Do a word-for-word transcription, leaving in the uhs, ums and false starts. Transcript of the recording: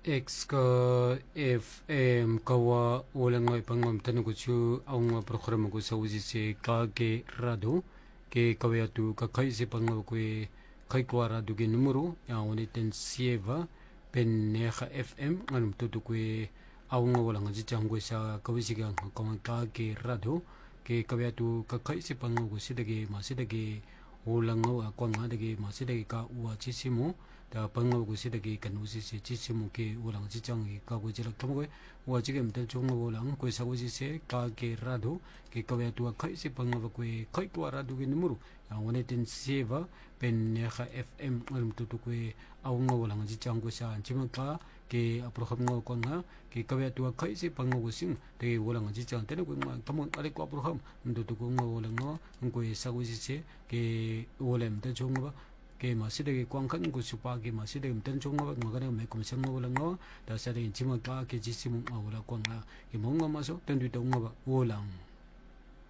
X ka F M kawa ulang ngai pangam tanu ko chu aung program ko sa uji se ka ke rado ke kawya tu ka kai se pangam ko kai ko rado ke numero ya oni ten sieva pen ne kha F M nganum tu tu ko aung ulang ji chang ko sa kawisi ga ka ka ke rado ke kawya tu ka kai se pangam ko se dage ma se dage ulang ngaw ko nga dage ma se dage ka uwa chi simu da pangau ko sidagi kanu si si chi simu ke ulang chi chang ka ko jilak thamo ko wa chi kem tel chung ulang ko sa ko si se ka ke rado ke ka ya tu khai si pangau ko khai ko rado ke numero ya one ten seva pen ne kha F M ngam tu tu ko aung ulang chi chang ko sa chi ma ka ke apro kham ngo ko nga ke ka ya tu khai si pangau ko sing te ulang chi chang te ko ma kamon ale ko apro kham tu tu ko ngo ulang ngo ko sa ko si se ke ulam te chung ba ke masih kuang kan ku supa ke masih dek mten chung ngawak magana me kum sang ngawala ngaw da sa dek chima ka ke jisi mung awala kuang la ke mong ngama so ten du tong ngawak ulang